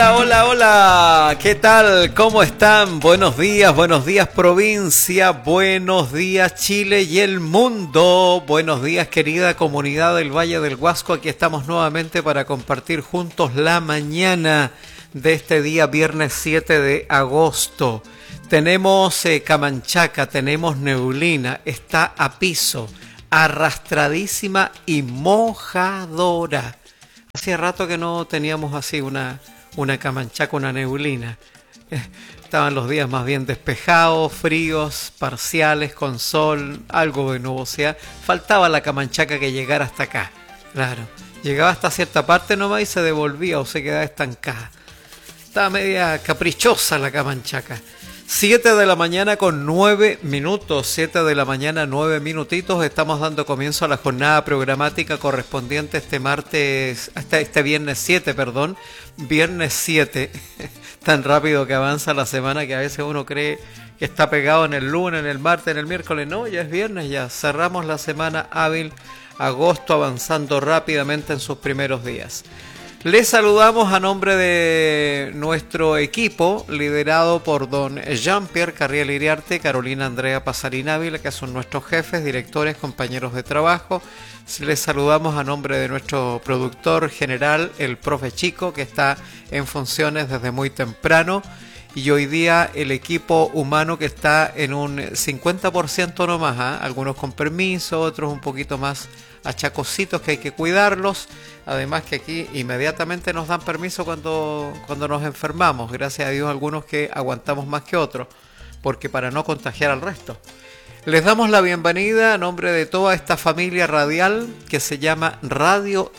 Hola, hola, hola, ¿qué tal? ¿Cómo están? Buenos días provincia, buenos días Chile y el mundo, buenos días querida comunidad del Valle del Huasco, aquí estamos nuevamente para compartir juntos la mañana de este día viernes 7 de agosto. Tenemos Camanchaca, tenemos neblina, está a piso, arrastradísima y mojadora. Hacía rato que no teníamos así una Camanchaca, una neblina. Estaban los días más bien despejados, fríos, parciales, con sol, algo de nubosidad. Faltaba la Camanchaca que llegara hasta acá. Claro, llegaba hasta cierta parte nomás y se devolvía o se quedaba estancada. Estaba media caprichosa la Camanchaca. 7 de la mañana con 9 minutos, 7 de la mañana 9 minutitos, estamos dando comienzo a la jornada programática correspondiente este viernes 7, viernes 7, tan rápido que avanza la semana que a veces uno cree que está pegado en el lunes, en el martes, en el miércoles, no, ya es viernes, ya cerramos la semana hábil, agosto avanzando rápidamente en sus primeros días. Les saludamos a nombre de nuestro equipo, liderado por don Jean-Pierre Carriel Iriarte, Carolina Andrea Pasarín Ávila, que son nuestros jefes, directores, compañeros de trabajo. Les saludamos a nombre de nuestro productor general, el profe Chico, que está en funciones desde muy temprano. Y hoy día el equipo humano que está en un 50% nomás, algunos con permiso, otros un poquito más achacositos que hay que cuidarlos. Además que aquí inmediatamente nos dan permiso cuando nos enfermamos. Gracias a Dios algunos que aguantamos más que otros, porque para no contagiar al resto. Les damos la bienvenida a nombre de toda esta familia radial que se llama Radio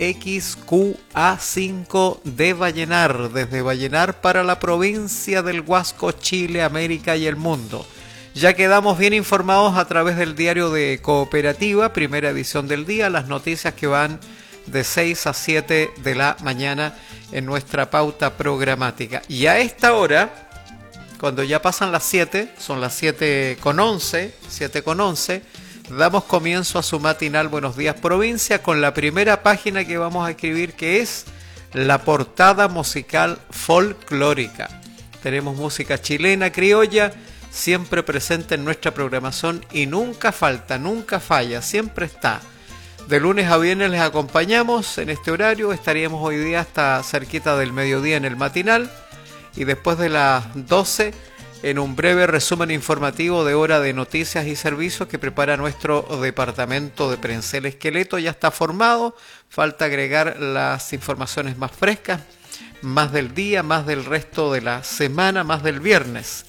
XQA5 de Vallenar, desde Vallenar para la provincia del Huasco, Chile, América y el mundo. Ya quedamos bien informados a través del diario de Cooperativa, primera edición del día, las noticias que van de 6 a 7 de la mañana en nuestra pauta programática. Y a esta hora, cuando ya pasan las 7, son las 7:11, damos comienzo a su matinal Buenos Días Provincia con la primera página que vamos a escribir, que es la portada musical folclórica. Tenemos música chilena, criolla, siempre presente en nuestra programación y nunca falta, nunca falla, siempre está. De lunes a viernes les acompañamos en este horario, estaríamos hoy día hasta cerquita del mediodía en el matinal y después de las 12 en un breve resumen informativo de hora de noticias y servicios que prepara nuestro departamento de prensa. El esqueleto ya está formado, falta agregar las informaciones más frescas, más del día, más del resto de la semana, más del viernes.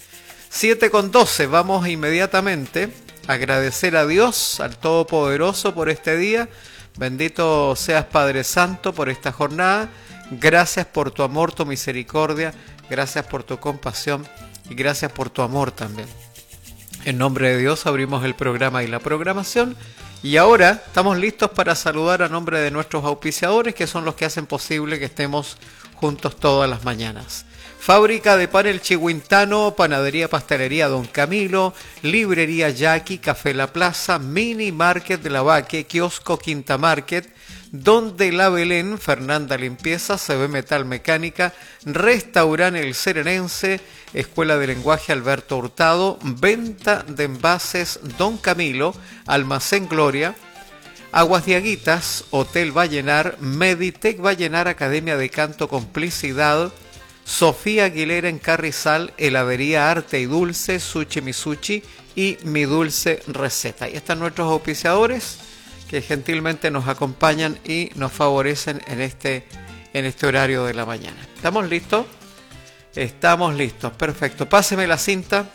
7:12, vamos inmediatamente a agradecer a Dios, al Todopoderoso por este día. Bendito seas Padre Santo por esta jornada. Gracias por tu amor, tu misericordia, gracias por tu compasión y gracias por tu amor también. En nombre de Dios abrimos el programa y la programación. Y ahora estamos listos para saludar a nombre de nuestros auspiciadores, que son los que hacen posible que estemos juntos todas las mañanas. Fábrica de pan El Chihuintano, Panadería Pastelería Don Camilo, Librería Yaqui, Café La Plaza, Mini Market de la Vaque, Kiosco Quinta Market, Donde La Belén, Fernanda Limpieza, CB Metal Mecánica, Restaurante El Serenense, Escuela de Lenguaje Alberto Hurtado, Venta de Envases Don Camilo, Almacén Gloria, Aguas de Aguitas, Hotel Vallenar, Meditec Vallenar, Academia de Canto Complicidad, Sofía Aguilera en Carrizal, Heladería Arte y Dulce, Sushi Misuchi y Mi Dulce Receta. Y están nuestros auspiciadores que gentilmente nos acompañan y nos favorecen en este horario de la mañana. ¿Estamos listos? Estamos listos, perfecto. Páseme la cinta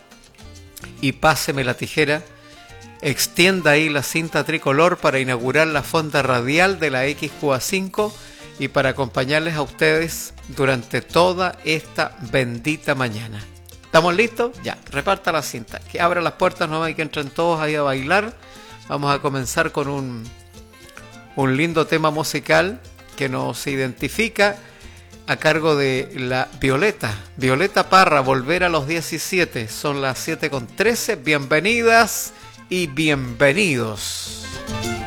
y páseme la tijera. Extienda ahí la cinta tricolor para inaugurar la fonda radial de la XQA5 y para acompañarles a ustedes durante toda esta bendita mañana. ¿Estamos listos? Ya, reparta la cinta. Que abra las puertas, no hay que entren todos ahí a bailar. Vamos a comenzar con un lindo tema musical que nos identifica a cargo de la Violeta Parra, Volver a los 17. Son las 7:13. Bienvenidas y bienvenidos.